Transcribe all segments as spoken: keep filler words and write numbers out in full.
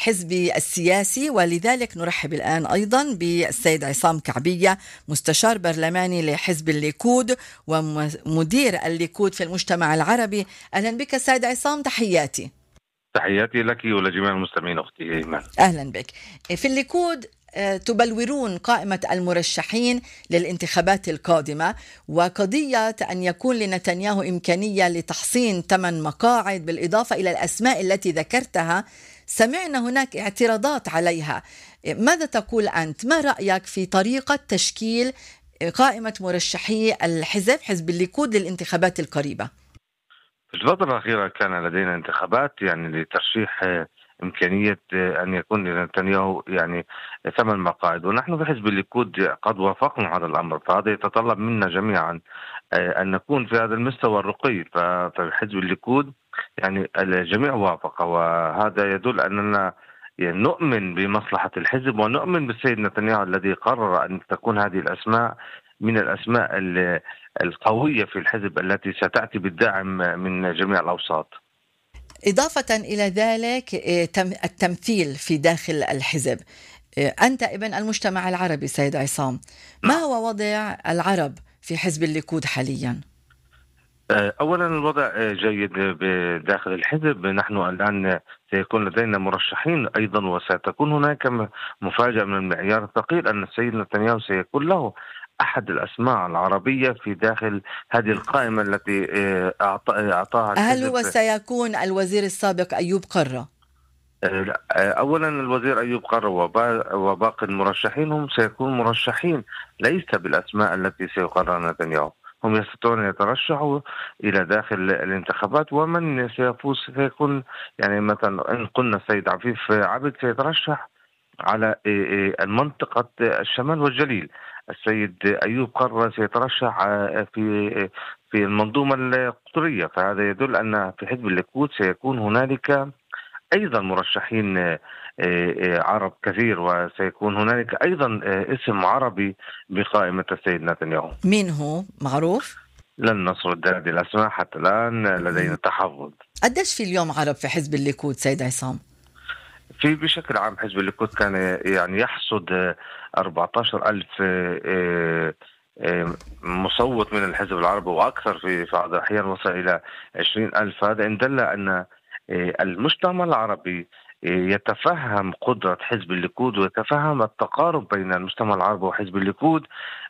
الحزبي السياسي، ولذلك نرحب الآن أيضا بالسيد عصام كعبية، مستشار برلماني لحزب الليكود ومدير الليكود في المجتمع العربي. أهلا بك سيد عصام، تحياتي. تحياتي لك ولجميع المستمعين أختي إيمان. أهلا بك. في الليكود تبلورون قائمة المرشحين للانتخابات القادمة، وقضية أن يكون لنتنياهو إمكانية لتحصين ثمان مقاعد بالإضافة إلى الأسماء التي ذكرتها، سمعنا هناك اعتراضات عليها. ماذا تقول أنت؟ ما رأيك في طريقة تشكيل قائمة مرشحي الحزب حزب الليكود للانتخابات القريبة؟ في الفترة الأخيرة كان لدينا انتخابات يعني لترشيح إمكانية أن يكون لنتنياهو يعني ثمان مقاعد، ونحن في حزب الليكود قد وافقنا على الأمر، فهذا يتطلب منا جميعا أن نكون في هذا المستوى الرقي. ففي حزب الليكود يعني الجميع وافق، وهذا يدل أننا يعني نؤمن بمصلحة الحزب ونؤمن بالسيد نتنياهو الذي قرر أن تكون هذه الأسماء من الأسماء القوية في الحزب التي ستأتي بالدعم من جميع الأوساط. إضافة إلى ذلك التمثيل في داخل الحزب. أنت ابن المجتمع العربي سيد عصام، ما هو وضع العرب في حزب الليكود حاليا؟ أولا الوضع جيد بداخل الحزب. نحن الآن سيكون لدينا مرشحين أيضا، وستكون هناك مفاجأة من المعيار الثقيل أن السيد نتنياهو سيكون له أحد الأسماء العربية في داخل هذه القائمة التي أعطاها الحزب. هل هو سيكون الوزير السابق أيوب قرة؟ أولا الوزير أيوب قرة وباقي المرشحين هم سيكون مرشحين ليس بالأسماء التي سيقررها نتنياهو. هم يستطيعون أن يترشحوا إلى داخل الانتخابات، ومن سيفوز سيكون يعني مثلا إن قلنا السيد عفيف عبد سيترشح على المنطقة الشمال والجليل، السيد أيوب قرة سيترشح في في المنظومة القطرية. فهذا يدل أن في حزب الليكود سيكون هنالك أيضا مرشحين عرب كثير، وسيكون هنالك أيضا اسم عربي بقائمة السيد نتنياهو. مين هو معروف؟ لن نسرد هذه الأسماء حتى الآن، لدينا تحفظ. قديش في اليوم عرب في حزب الليكود سيد عصام؟ في بشكل عام حزب الليكود كان يعني يحصد أربعة عشر ألف مصوت من الحزب العربي وأكثر، في بعض الأحيان وصل إلى عشرين ألف. هذا إن دل أن المجتمع العربي يتفهم قدرة حزب الليكود ويتفهم التقارب بين المجتمع العربي وحزب الليكود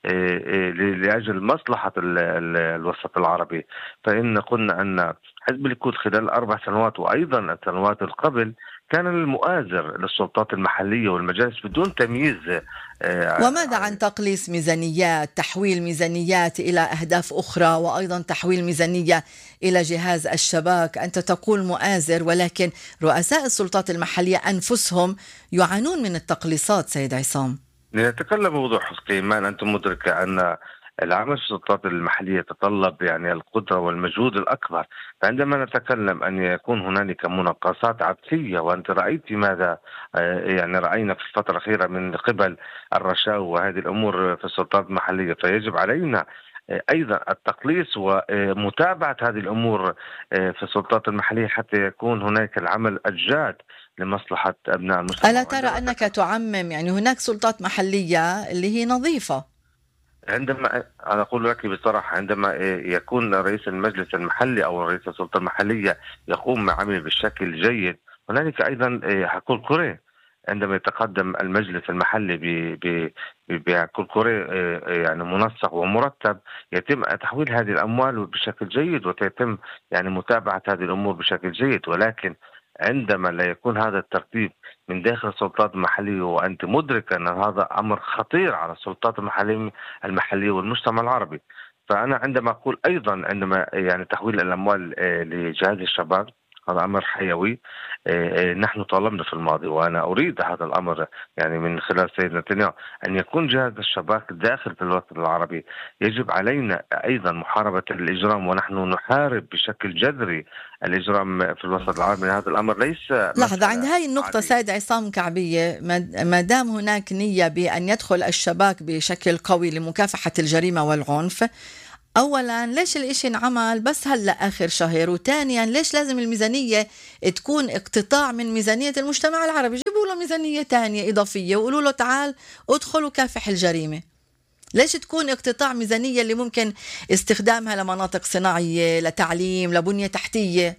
لأجل مصلحة الوسط العربي. فإن قلنا أن حزب الليكود خلال أربع سنوات وأيضا السنوات القبل كان المؤازر للسلطات المحلية والمجالس بدون تمييز. وماذا عن تقليص ميزانيات، تحويل ميزانيات إلى أهداف أخرى، وأيضا تحويل ميزانية إلى جهاز الشباك؟ أنت تقول مؤازر، ولكن رؤساء السلطات المحلية أنفسهم يعانون من التقليصات سيد عصام. نتكلم بوضوح أختي إيمان، أنتم مدركة أن العمل في السلطات المحلية يتطلب يعني القدرة والمجهود الأكبر. فعندما نتكلم أن يكون هنالك مناقصات عبثية، وأنت رأيت ماذا يعني رأينا في الفترة الأخيرة من قبل الرشاوى وهذه الأمور في السلطات المحلية، فيجب علينا أيضا التقليص ومتابعة هذه الأمور في السلطات المحلية حتى يكون هناك العمل الجاد لمصلحة أبناء المجتمع. ألا ترى أنك تعمم؟ يعني هناك سلطات محلية اللي هي نظيفة. عندما أنا أقول لك بصراحة، عندما يكون رئيس المجلس المحلي أو رئيس السلطة المحلية يقوم مع عمله بشكل جيد، هنالك أيضا كل كوري عندما يتقدم المجلس المحلي بكل كوري يعني منسق ومرتب، يتم تحويل هذه الأموال بشكل جيد وتتم يعني متابعة هذه الأمور بشكل جيد. ولكن عندما لا يكون هذا الترتيب من داخل السلطات المحلية، وأنت مدرك أن هذا أمر خطير على السلطات المحلية المحلية والمجتمع العربي. فأنا عندما أقول أيضا عندما يعني تحويل الأموال لجهاز الشباب هذا أمر حيوي. نحن طالبنا في الماضي وأنا أريد هذا الأمر يعني من خلال سيد نتنياهو أن يكون جهاز الشباك داخل في الوطن العربي. يجب علينا أيضا محاربة الإجرام، ونحن نحارب بشكل جذري الإجرام في الوسط العربي. هذا الأمر ليس لحظة عند هاي النقطة عادي. سيد عصام كعبية، ما دام هناك نية بأن يدخل الشباك بشكل قوي لمكافحة الجريمة والعنف، أولا ليش الإشي انعمل بس هلأ آخر شهر؟ وثانيا ليش لازم الميزانية تكون اقتطاع من ميزانية المجتمع العربي؟ له ميزانية تانية إضافية وقولوا له تعال ادخل وكافح الجريمة. ليش تكون اقتطاع ميزانية اللي ممكن استخدامها لمناطق صناعية، لتعليم، لبنية تحتية؟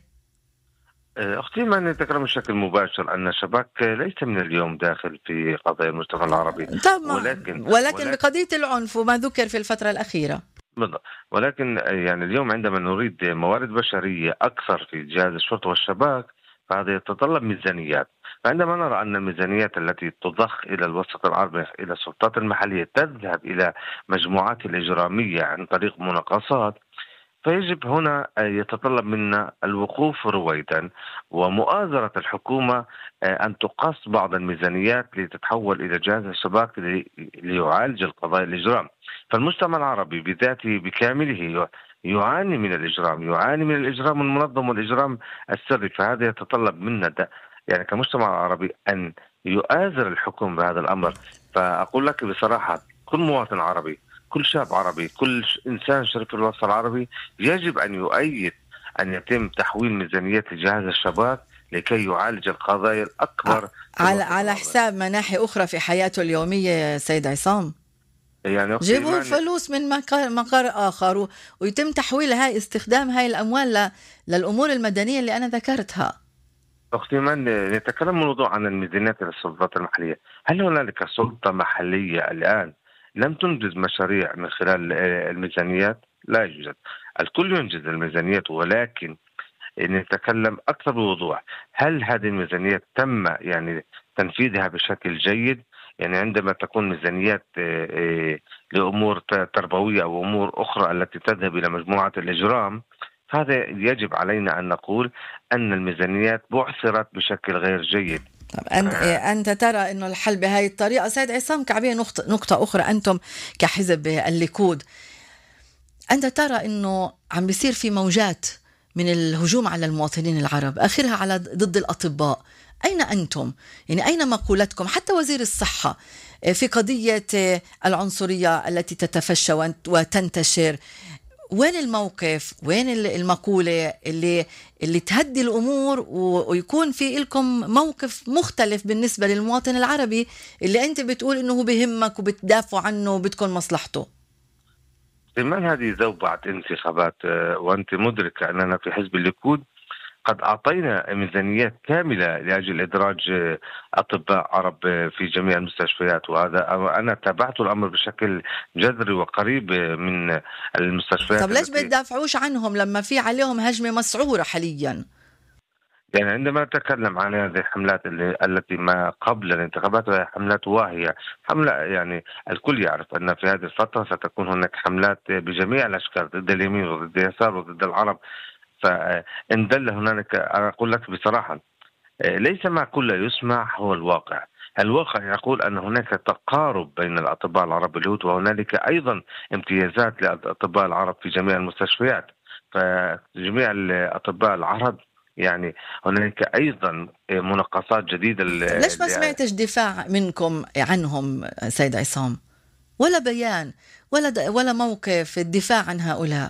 أختي، ما نتكلم بشكل مباشر أن الشباك ليس من اليوم داخل في قضايا المجتمع العربي، طبعا، ولكن, ولكن, ولكن بقضية العنف وما ذكر في الفترة الأخيرة. بالضبط. ولكن يعني اليوم عندما نريد موارد بشرية أكثر في جهاز الشرطة والشباك فهذا يتطلب ميزانيات. فعندما نرى أن الميزانيات التي تضخ إلى الوسط العربي إلى السلطات المحلية تذهب إلى مجموعات الإجرامية عن طريق مناقصات، فيجب هنا يتطلب منا الوقوف رويدا ومؤازرة الحكومة أن تقص بعض الميزانيات لتتحول إلى جهاز الشباك ليعالج القضايا الإجرام. فالمجتمع العربي بذاته بكامله يعاني من الإجرام، يعاني من الإجرام المنظم والإجرام السري. فهذا يتطلب منا يعني كمجتمع عربي أن يؤازر الحكومة بهذا الأمر. فأقول لك بصراحة، كل مواطن عربي، كل شاب عربي، كل إنسان شريف في الوسط العربي يجب أن يؤيد أن يتم تحويل ميزانية جهاز الشباك لكي يعالج القضايا الأكبر على على حساب مناحي أخرى في حياته اليومية. سيد عصام، يعني جيبوا الفلوس من مقر آخر ويتم تحويل هاي استخدام هاي الأموال للأمور المدنية اللي أنا ذكرتها. أختي من نتكلم موضوع عن الميزانيات للسلطات المحلية. هل هنالك سلطة محلية الآن لم تنجز مشاريع من خلال الميزانيات؟ لا يوجد. الكل ينجز الميزانيات، ولكن نتكلم أكثر بوضوح. هل هذه الميزانيات تم يعني تنفيذها بشكل جيد؟ يعني عندما تكون ميزانيات لأمور تربوية أو أمور أخرى التي تذهب إلى مجموعة الإجرام، هذا يجب علينا أن نقول أن الميزانيات بعثرت بشكل غير جيد. طب أنت, أنت ترى أنه الحل بهذه الطريقة؟ سيد عصام كعبية نقطة, نقطة أخرى. أنتم كحزب الليكود، أنت ترى أنه عم بيصير في موجات من الهجوم على المواطنين العرب، آخرها على ضد الأطباء. أين أنتم؟ يعني أين مقولتكم؟ حتى وزير الصحة في قضية العنصرية التي تتفشى وتنتشر، وين الموقف؟ وين المقولة اللي اللي تهدي الأمور ويكون في لكم موقف مختلف بالنسبة للمواطن العربي اللي أنت بتقول إنه بهمك وبتدافع عنه وبتكون مصلحته؟ إيمان، هذه زوبعة انتخابات، وأنت مدركة أننا في حزب الليكود قد أعطينا ميزانيات كاملة لأجل إدراج أطباء عرب في جميع المستشفيات، وهذا أنا تابعت الأمر بشكل جذري وقريب من المستشفيات. طب ليش بتدافعوش عنهم لما في عليهم هجمة مسعورة حاليا؟ يعني عندما نتكلم عن هذه الحملات اللي التي ما قبل الانتخابات وهي حملات واهية، حملة يعني الكل يعرف أن في هذه الفترة ستكون هناك حملات بجميع الأشكال ضد اليمين وضد اليسار وضد العرب. فإن دل هنالك، أقول لك بصراحة، ليس ما كل يسمع هو الواقع. الواقع يقول أن هناك تقارب بين الأطباء العرب واليهود، وهنالك أيضا امتيازات للأطباء العرب في جميع المستشفيات. فجميع الأطباء العرب يعني هنالك أيضا مناقصات جديدة. ليش ما سمعتش دفاع منكم عنهم سيد عصام؟ ولا بيان ولا ولا موقف الدفاع عن هؤلاء؟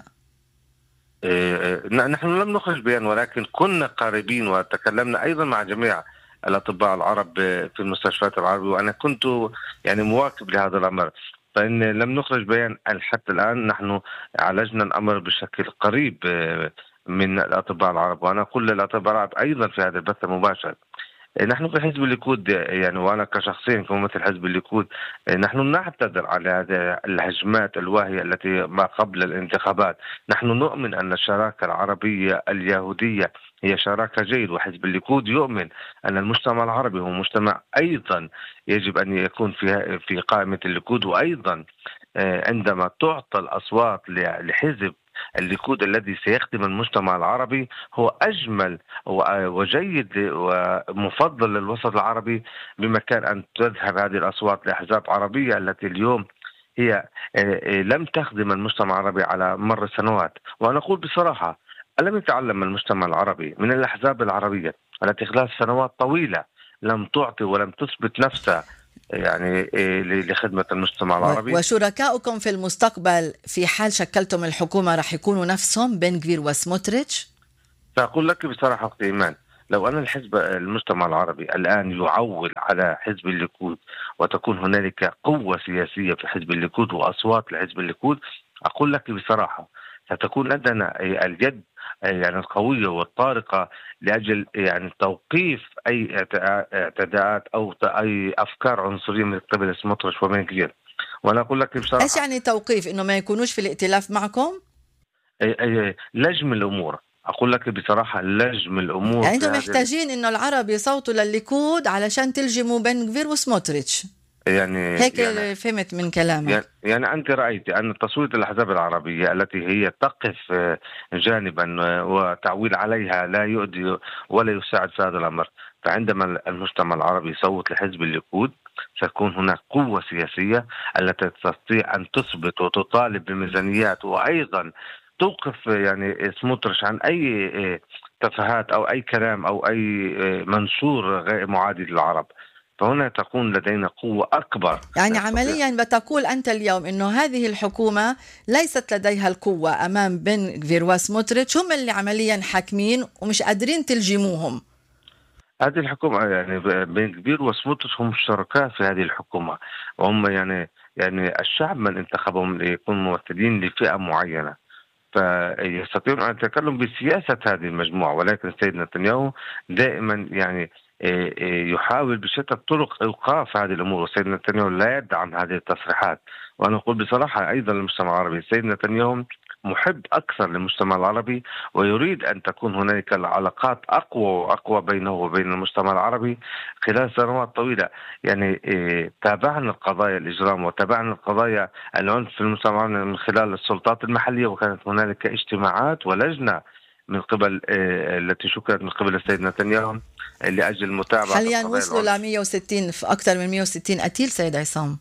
نحن لم نخرج بيان، ولكن كنا قريبين وتكلمنا أيضا مع جميع الأطباء العرب في المستشفيات العربية، وأنا كنت يعني مواكب لهذا الأمر. فإن لم نخرج بيان حتى الآن، نحن عالجنا الأمر بشكل قريب من الأطباء العرب، وأنا أقول للأطباء العرب أيضا في هذا البث المباشر. نحن في حزب الليكود يعني، وأنا كشخصيا كممثل حزب الليكود، نحن نعتذر على هذه الهجمات الواهية التي ما قبل الانتخابات. نحن نؤمن أن الشراكة العربية اليهودية هي شراكة جيد، وحزب الليكود يؤمن أن المجتمع العربي هو مجتمع أيضا يجب أن يكون في في قائمة الليكود. وأيضا عندما تعطى الأصوات لحزب الليكود الذي سيخدم المجتمع العربي، هو أجمل وجيد ومفضل للوسط العربي بمكان أن تذهب هذه الأصوات لأحزاب عربية التي اليوم هي لم تخدم المجتمع العربي على مر السنوات. وأنا أقول بصراحة، ألم يتعلم المجتمع العربي من الأحزاب العربية التي خلال سنوات طويلة لم تعطي ولم تثبت نفسها يعني لخدمة المجتمع العربي؟ وشركاؤكم في المستقبل في حال شكلتم الحكومة رح يكونوا نفسهم بن غفير وسموتريتش؟ سأقول لك بصراحة أختي إيمان، لو أن الحزب المجتمع العربي الآن يعول على حزب الليكود وتكون هنالك قوة سياسية في حزب الليكود وأصوات لحزب الليكود، أقول لك بصراحة ستكون لدينا اليد يعني القوية والطارقة لأجل يعني توقيف أي اعتداءات أو أي أفكار عنصرية من قبل سموتريتش وبن غفير. وأنا أقول لك بصراحة، إيش يعني توقيف؟ إنه ما يكونوش في الائتلاف معكم؟ أي أي لجم الأمور، أقول لك بصراحة لجم الأمور. يعني أنتم محتاجين إنه العرب يصوتوا للليكود علشان تلجموا بن غفير وسموتريتش، يعني هيك يعني فهمت من كلامك. يعني, يعني أنت رأيت أن تصويت الأحزاب العربية التي هي تقف جانبا وتعويل عليها لا يؤدي ولا يساعد في هذا الأمر، فعندما المجتمع العربي يصوت لحزب الليكود ستكون هناك قوة سياسية التي تستطيع أن تثبت وتطالب بميزانيات، وأيضا توقف يعني سموتريتش عن أي تفاهات أو أي كلام أو أي منشور غير معادي للعرب. فهنا تكون لدينا قوة أكبر. يعني عمليا بتقول أنت اليوم أنه هذه الحكومة ليست لديها القوة أمام بن غفير وسموتريتش، هم اللي عمليا حاكمين ومش قادرين تلجموهم. هذه الحكومة يعني بن غفير وسموتريتش هم شركاء في هذه الحكومة، وهم يعني يعني الشعب من انتخبهم ليكونوا ممثلين لفئة معينة، فيستطيعون أن يتكلموا بسياسة هذه المجموعة. ولكن السيد نتنياهو دائما يعني يحاول بشتى الطرق إيقاف هذه الأمور، والسيد نتنياهو لا يدعم هذه التصريحات. وأنا أقول بصراحة أيضا للمجتمع العربي، السيد نتنياهو محب أكثر للمجتمع العربي ويريد أن تكون هناك العلاقات أقوى وأقوى بينه وبين المجتمع العربي خلال سنوات طويلة. يعني إيه تابعنا القضايا الإجرام وتابعنا القضايا العنف في المجتمع من خلال السلطات المحلية، وكانت هنالك اجتماعات ولجنة من قبل إيه التي شكلت من قبل السيد نتنياهو لأجل متابعة. حاليا وصلوا ل مئة وستين في أكثر من مئة وستين قتيل سيد عصام.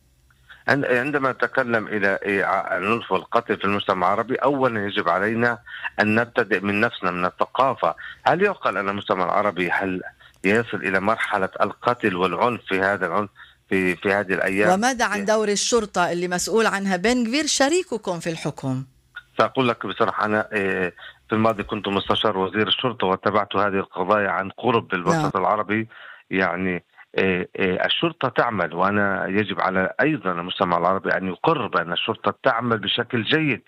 عندما نتكلم إلى العنف والقتل في المجتمع العربي، أولا يجب علينا أن نبتدئ من نفسنا، من الثقافة. هل يعقل أن المجتمع العربي هل يصل إلى مرحلة القتل والعنف في هذا العنف في في هذه الأيام؟ وماذا عن دور الشرطة اللي مسؤول عنها بن غفير شريككم في الحكم؟ سأقول لك بصراحة، أنا في الماضي كنت مستشار وزير الشرطة وتابعت هذه القضايا عن قرب بالوسط العربي. يعني الشرطة تعمل، وأنا يجب على أيضا المجتمع العربي أن يقر بأن الشرطة تعمل بشكل جيد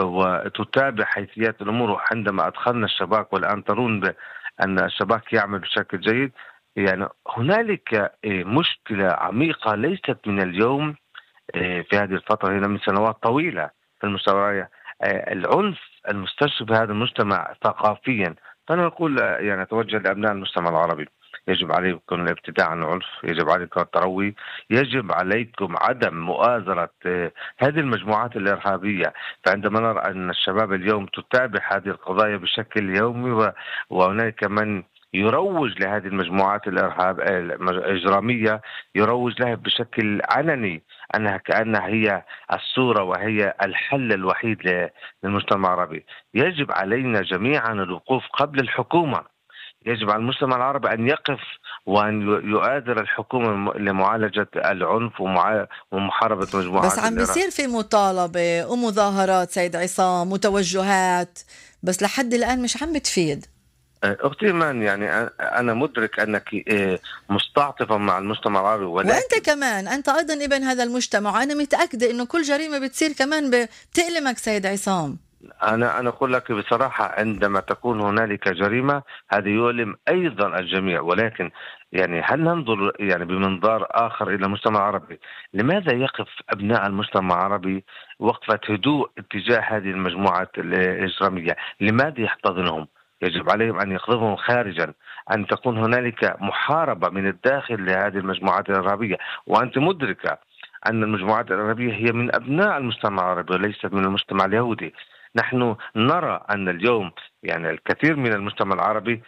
وتتابع حيثيات الأمور. عندما أدخلنا الشباك والآن ترون بأن الشباك يعمل بشكل جيد. يعني هنالك مشكلة عميقة ليست من اليوم، في هذه الفترة هنا من سنوات طويلة في المجتمع. العنف المستشري في هذا المجتمع ثقافيا. فأنا أقول يعني أتوجه لأبناء المجتمع العربي، يجب عليكم الابتعاد عن العنف، يجب عليكم التروي، يجب عليكم عدم مؤازرة هذه المجموعات الإرهابية. فعندما نرى أن الشباب اليوم تتابع هذه القضايا بشكل يومي، وهناك من يروج لهذه المجموعات الإرهاب الإجرامية، يروج لها بشكل علني أنها كأنها هي الصورة وهي الحل الوحيد للمجتمع العربي. يجب علينا جميعا الوقوف قبل الحكومة. يجب على المجتمع العربي أن يقف وأن يؤازر الحكومة لمعالجة العنف ومحاربة مجموعات. بس عم بيصير في مطالبة ومظاهرات سيد عصام وتوجهات، بس لحد الآن مش عم بتفيد. أختي من يعني أنا مدرك أنك مستعطفة مع المجتمع العربي، ولكن وأنت كمان أنت أيضا ابن هذا المجتمع، وأنا متأكدة أنه كل جريمة بتصير كمان بتألمك سيد عصام. أنا أنا أقول لك بصراحة، عندما تكون هنالك جريمة هذا يؤلم أيضا الجميع، ولكن يعني هل ننظر يعني بمنظار آخر إلى المجتمع العربي؟ لماذا يقف أبناء المجتمع العربي وقفة هدوء اتجاه هذه المجموعات الإجرامية؟ لماذا يحتضنهم؟ يجب عليهم أن يقذفهم خارجا، أن تكون هنالك محاربة من الداخل لهذه المجموعات الإرهابية. وأنت مدركة أن المجموعات الإرهابية هي من أبناء المجتمع العربي وليست من المجتمع اليهودي. نحن نرى أن اليوم يعني الكثير من المجتمع العربي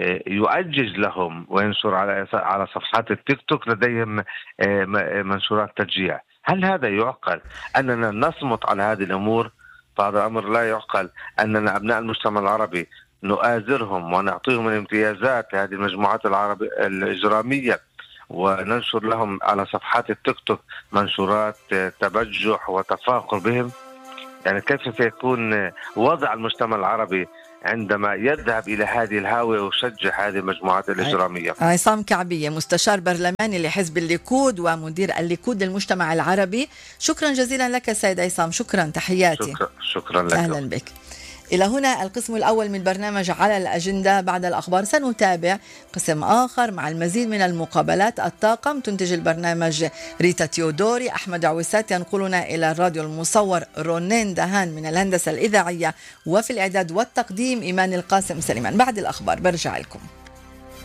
يؤجج لهم وينشر على على صفحات التيك توك لديهم منشورات تشجيع. هل هذا يعقل أننا نصمت على هذه الأمور؟ فهذا الأمر لا يعقل. أننا أبناء المجتمع العربي نؤازرهم ونعطيهم الامتيازات لهذه المجموعات العربية الإجرامية وننشر لهم على صفحات التيك توك منشورات تبجح وتفاخر بهم. يعني كيف سيكون وضع المجتمع العربي عندما يذهب إلى هذه الهاوية ويشجع هذه المجموعات الإجرامية. عصام كعبية، مستشار برلماني لحزب الليكود ومدير الليكود للمجتمع العربي، شكرا جزيلا لك سيد عصام. شكرا، تحياتي. شكرا, شكرا لك. أهلا بك. إلى هنا القسم الأول من برنامج على الأجندة. بعد الأخبار سنتابع قسم آخر مع المزيد من المقابلات. الطاقم تنتج البرنامج ريتا تيودوري، أحمد عويسات ينقلنا إلى الراديو المصور رونين دهان من الهندسة الإذاعية، وفي الإعداد والتقديم إيمان القاسم سليمان. بعد الأخبار برجع لكم.